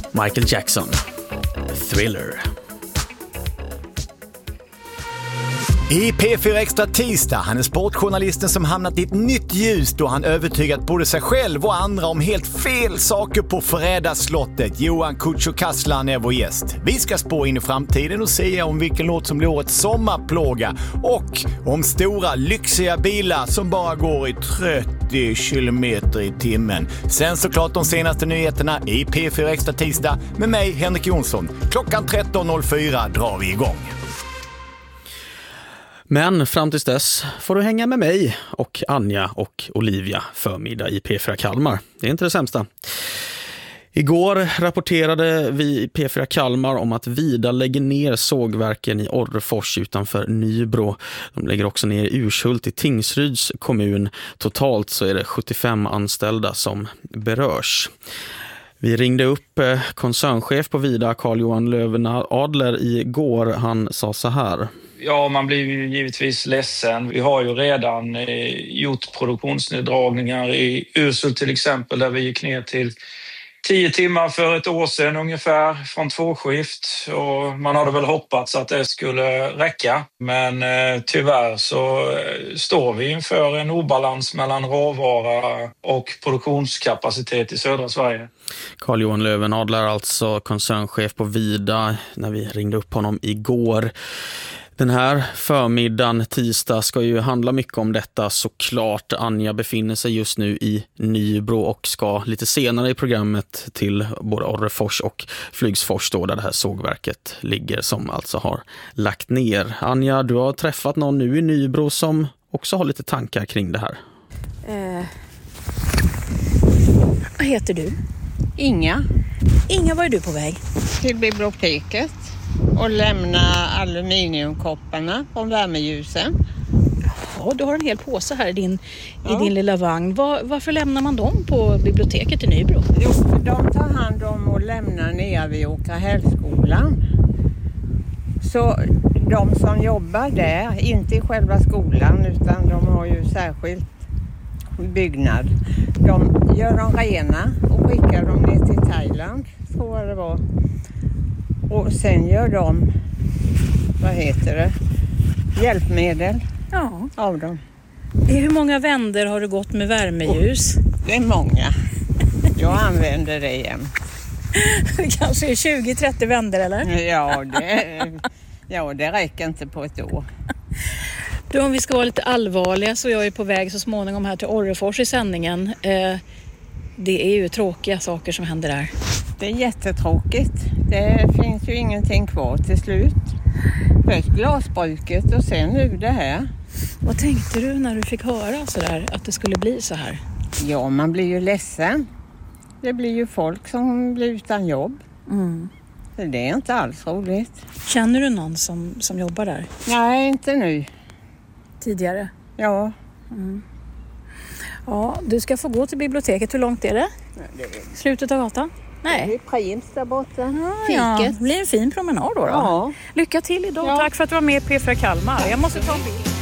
Michael Jackson, Thriller. I P4 Extra tisdag, han är sportjournalisten som hamnat i ett nytt ljus då han övertygat både sig själv och andra om helt fel saker på Fredagsslottet. Johan Kücükaslan är vår gäst. Vi ska spå in i framtiden och säga om vilken låt som blir årets sommarplåga och om stora lyxiga bilar som bara går i 30 kilometer i timmen. Sen såklart de senaste nyheterna i P4 Extra tisdag med mig, Henrik Jonsson. Klockan 13.04 drar vi igång. Men fram tills dess får du hänga med mig och Anja och Olivia förmiddag i P4 Kalmar. Det är inte det sämsta. Igår rapporterade vi i P4 Kalmar om att Vida lägger ner sågverken i Orrefors utanför Nybro. De lägger också ner Urshult i Tingsryds kommun. Totalt så är det 75 anställda som berörs. Vi ringde upp koncernchef på Vida, Carl-Johan Löwenadler, igår. Han sa så här. Ja, man blir ju givetvis ledsen. Vi har ju redan gjort produktionsneddragningar i Urshult till exempel, där vi gick ner till 10 timmar för ett år sedan ungefär från 2-skift. Och man hade väl hoppats att det skulle räcka. Men tyvärr så står vi inför en obalans mellan råvara och produktionskapacitet i södra Sverige. Carl-Johan Löwenadler, alltså koncernchef på Vida, när vi ringde upp honom igår. Den här förmiddagen, tisdag, ska ju handla mycket om detta såklart. Anja befinner sig just nu i Nybro och ska lite senare i programmet till både Orrefors och Flygsfors då, där det här sågverket ligger, som alltså har lagt ner. Anja, du har träffat någon nu i Nybro som också har lite tankar kring det här. Vad heter du? Inga. Inga, var är du på väg? Till biblioteket och lämna aluminiumkopparna från värmeljusen. Ja, du har en hel påse här i din lilla vagn. Varför lämnar man dem på biblioteket i Nybro? Jo, för de tar hand om och lämnar ner vid Åkrahällsskolan. Så de som jobbar där, inte i själva skolan utan de har ju särskilt byggnad. De gör dem rena och skickar dem ner till Thailand, tror jag det var. Och sen gör de, hjälpmedel av dem. Hur många vändor har du gått med värmeljus? Det är många. Jag använder det igen. Det kanske är 20-30 vändor, eller? Ja, det räcker inte på ett år. Då, om vi ska vara lite allvarliga, så jag är på väg så småningom här till Orrefors i sändningen. Det är ju tråkiga saker som händer där. Det är jättetråkigt. Det finns ju ingenting kvar till slut. Först glasbruket och sen nu det här. Vad tänkte du när du fick höra så där, att det skulle bli så här? Ja, man blir ju ledsen. Det blir ju folk som blir utan jobb. Mm. Så det är inte alls roligt. Känner du någon som jobbar där? Nej, inte nu. Tidigare? Ja. Mm. Ja, du ska få gå till biblioteket. Hur långt är det? Slutet av gatan? Nej. Det är Prims där borta. Ja, det blir en fin promenad då. Ja. Lycka till idag. Ja. Tack för att du var med i P4 Kalmar. Jag måste ta en bild.